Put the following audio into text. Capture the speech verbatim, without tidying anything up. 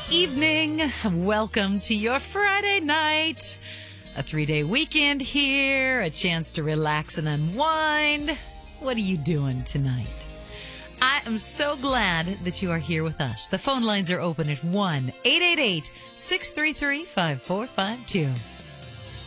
evening. Welcome to your Friday night. A three-day weekend here, a chance to relax and unwind. What are you doing tonight? I am so glad that you are here with us. The phone lines are open at one eight eight eight, six three three, five four five two.